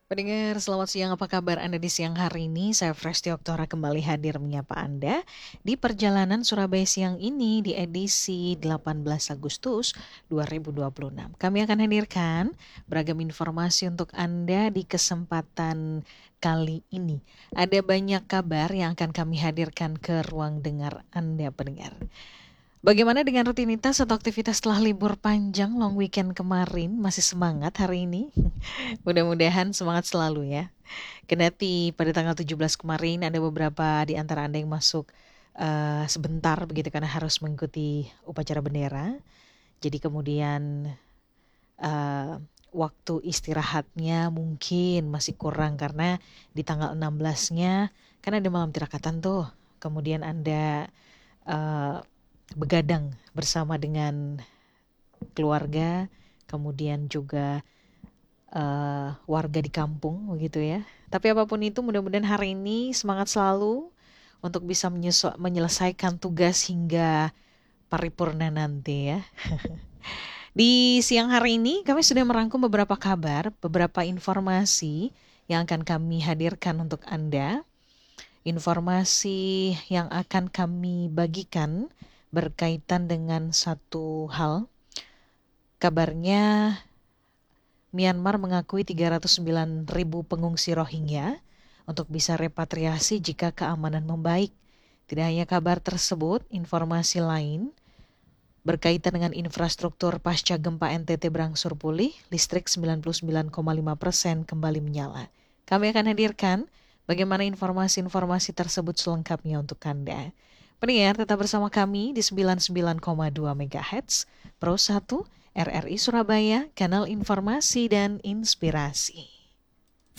Pendengar, selamat siang. Apa kabar Anda di siang hari ini? Saya Fresti Oktora kembali hadir menyapa Anda di perjalanan Surabaya siang ini di edisi 18 Agustus 2026. Kami akan hadirkan beragam informasi untuk Anda di kesempatan kali ini. Ada banyak kabar yang akan kami hadirkan ke ruang dengar Anda pendengar. Bagaimana dengan rutinitas atau aktivitas setelah libur panjang long weekend kemarin? Masih semangat hari ini? Mudah-mudahan semangat selalu ya. Kendati pada tanggal 17 kemarin ada beberapa di antara Anda yang masuk sebentar begitu karena harus mengikuti upacara bendera. Jadi kemudian eh, waktu istirahatnya mungkin masih kurang karena di tanggal 16-nya kan ada malam tirakatan tuh. Kemudian Anda eh, begadang bersama dengan keluarga, kemudian juga warga di kampung begitu ya. Tapi apapun itu mudah-mudahan hari ini semangat selalu untuk bisa menyelesaikan tugas hingga paripurna nanti ya. Di siang hari ini kami sudah merangkum beberapa kabar, beberapa informasi yang akan kami hadirkan untuk Anda. Informasi yang akan kami bagikan berkaitan dengan satu hal. Kabarnya Myanmar mengakui 309.000 pengungsi Rohingya untuk bisa repatriasi jika keamanan membaik. Tidak hanya kabar tersebut, informasi lain berkaitan dengan infrastruktur pasca gempa NTT berangsur pulih, listrik 99,5% kembali menyala. Kami akan hadirkan bagaimana informasi-informasi tersebut selengkapnya untuk Anda. Pendengar, tetap bersama kami di 99,2 MHz, Pro 1, RRI Surabaya, kanal informasi dan inspirasi.